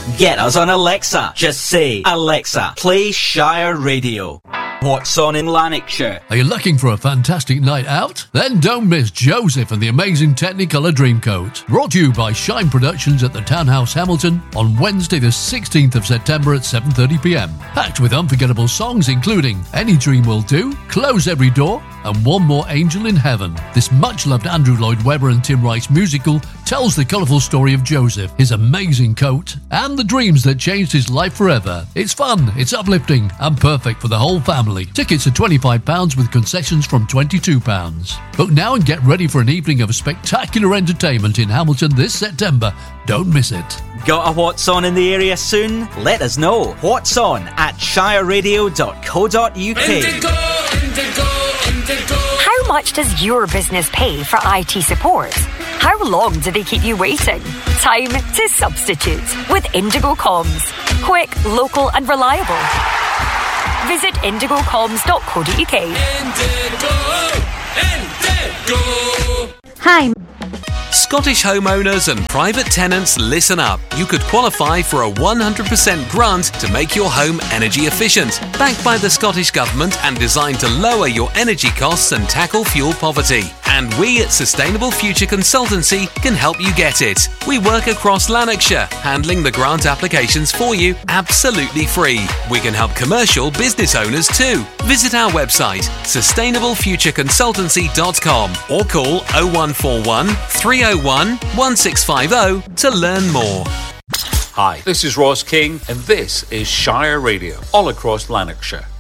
Get us on Alexa. Just say, Alexa, play Shire Radio. What's on in Lanarkshire? Are you looking for a fantastic night out? Then don't miss Joseph and the amazing Technicolor Dreamcoat. Brought to you by Shine Productions at the Townhouse Hamilton on Wednesday the 16th of September at 7:30pm. Packed with unforgettable songs including Any Dream Will Do, Close Every Door, and One More Angel in Heaven. This much-loved Andrew Lloyd Webber and Tim Rice musical tells the colourful story of Joseph, his amazing coat, and the dreams that changed his life forever. It's fun, it's uplifting, and perfect for the whole family. Tickets are £25 with concessions from £22. Book now and get ready for an evening of spectacular entertainment in Hamilton this September. Don't miss it. Got a What's On in the area soon? Let us know. What's On at shireradio.co.uk. Indigo. How much does your business pay for IT support? How long do they keep you waiting? Time to substitute with Indigo Comms. Quick, local and reliable. Visit indigocoms.co.uk. Indigo. Hi. Scottish homeowners and private tenants, listen up. You could qualify for a 100% grant to make your home energy efficient, backed by the Scottish Government and designed to lower your energy costs and tackle fuel poverty. And we at Sustainable Future Consultancy can help you get it. We work across Lanarkshire, handling the grant applications for you absolutely free. We can help commercial business owners too. Visit our website, sustainablefutureconsultancy.com, or call 0141 301 1650 to learn more. Hi, this is Ross King, and this is Shire Radio, all across Lanarkshire.